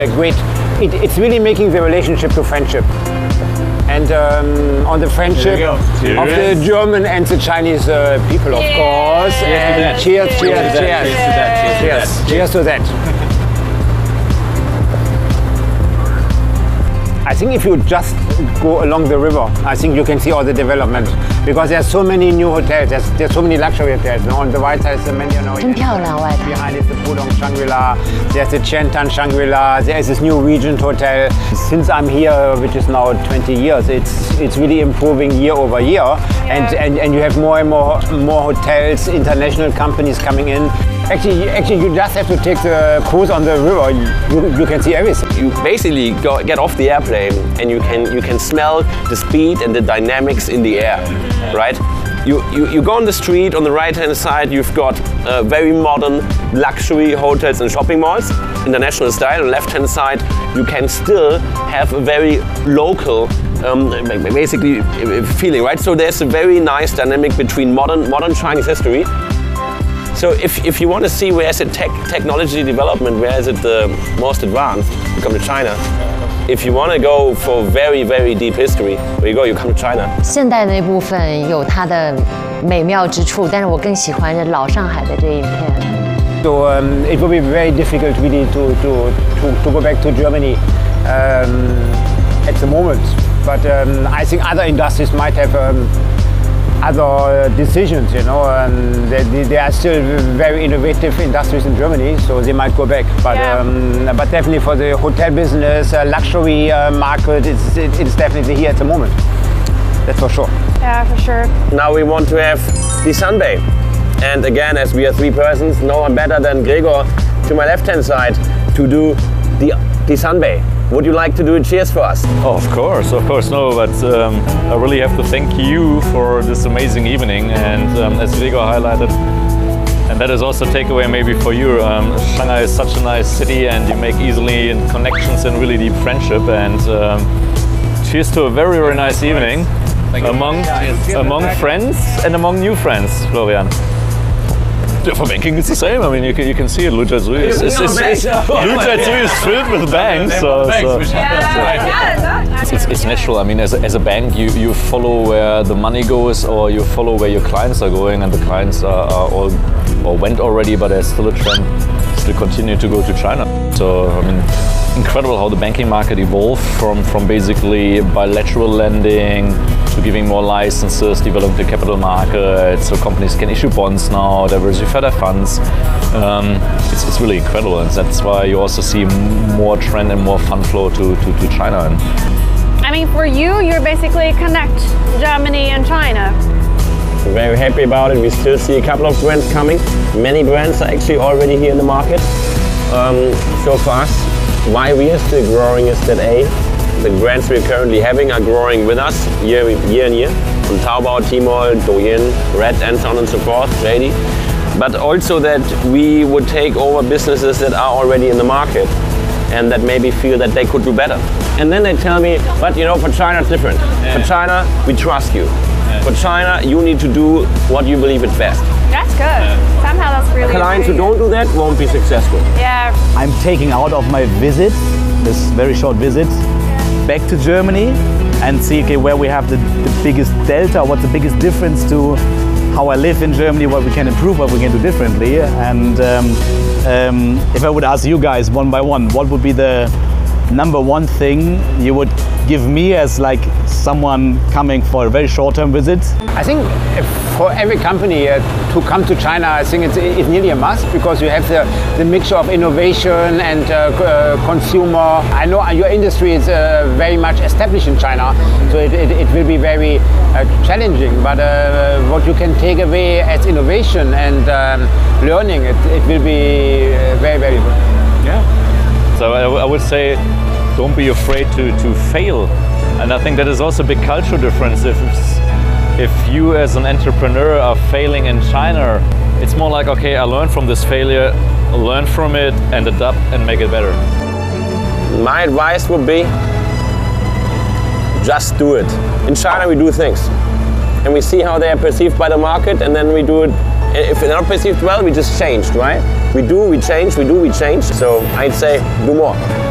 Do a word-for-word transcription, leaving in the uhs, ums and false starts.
A great, it, it's really making the relationship to friendship. And um, on the friendship of the German and the Chinese uh, people, of yeah. course. And cheers, cheers, cheers, cheers, cheers, cheers, cheers, cheers to that. I think if you just go along the river, I think you can see all the development because there's so many new hotels. There's, there's so many luxury hotels. No? On the right side is the menu. No? Behind is the Pudong Shangri-La. There's the Qiantan Shangri-La. There is this new Regent Hotel. Since I'm here, which is now twenty years, it's it's really improving year over year. Yeah. And, and and you have more and more more hotels, international companies coming in. Actually, actually, you just have to take the cruise on the river. You, you can see everything. You basically go, get off the airplane and you can you can smell the speed and the dynamics in the air, right? You, you, you go on the street, on the right-hand side, you've got uh, very modern luxury hotels and shopping malls, international style. On the left-hand side, you can still have a very local um, basically feeling, right? So there's a very nice dynamic between modern, modern Chinese history. So if, if you want to see where is the tech, technology development, where is it the most advanced, you come to China. If you want to go for very, very deep history, where you go, you come to China. 现代的那部分有它的美妙之处，但是我更喜欢老上海的这一片。 So um, it will be very difficult really to, to, to, to go back to Germany um, at the moment. But um, I think other industries might have um, other decisions, you know, and they, they are still very innovative industries in Germany, so they might go back. But yeah. um, but definitely for the hotel business, uh, luxury uh, market, it's, it, it's definitely here at the moment. That's for sure. Yeah, for sure. Now we want to have the Sunbay. And again, as we are three persons, no one better than Gregor to my left-hand side to do the, the Sunbay. Would you like to do a cheers for us? Oh, of course, of course, no, but um, I really have to thank you for this amazing evening. And um, as Gregor highlighted, and that is also a takeaway maybe for you, um, Shanghai is such a nice city and you make easily connections and really deep friendship. And um, cheers to a very, very nice evening among, among friends and among new friends, Florian. For banking, it's the same. I mean, you can you can see it. Lujiazui is, is, is, is, Lujiazui is filled with banks. So, so. It's, it's, it's natural. I mean, as a, as a bank, you, you follow where the money goes, or you follow where your clients are going, and the clients are, are all or went already, but there's still a trend to continue to go to China. So, I mean, incredible how the banking market evolved from from basically bilateral lending to giving more licenses, developing the capital market, so companies can issue bonds now, diversify their funds. Um, it's, it's really incredible, and that's why you also see more trend and more fund flow to, to, to China. I mean, for you, you're basically connect Germany and China. We're very happy about it. We still see a couple of brands coming. Many brands are actually already here in the market. Um, so for us, why we are still growing is that A, the brands we're currently having are growing with us year, year in year. From Taobao, Tmall, Douyin, Red, and so on and so forth, J D. But also that we would take over businesses that are already in the market and that maybe feel that they could do better. And then they tell me, but you know, for China it's different. Yeah. For China, we trust you. Yeah. For China, you need to do what you believe is best. That's good. Yeah. Somehow that's really Clients really who don't do that won't be successful. Yeah. I'm taking out of my visit, this very short visit, back to Germany and see okay, where we have the, the biggest delta, what's the biggest difference to how I live in Germany, what we can improve, what we can do differently. And um, um, if I would ask you guys one by one, what would be the number one thing you would give me as like someone coming for a very short-term visit? I think for every company uh, to come to China, I think it's, it's nearly a must because you have the, the mixture of innovation and uh, uh, consumer. I know your industry is uh, very much established in China, so it, it, it will be very uh, challenging, but uh, what you can take away as innovation and um, learning, it, it will be uh, very, very good. Yeah. So I, I would say, don't be afraid to, to fail. And I think that is also a big cultural difference. If, if you as an entrepreneur are failing in China, it's more like, okay, I learned from this failure, learn from it and adapt and make it better. My advice would be, just do it. In China we do things and we see how they are perceived by the market, and then we do it. If they're not perceived well, we just changed, right? We do, we change, we do, we change. So I'd say do more.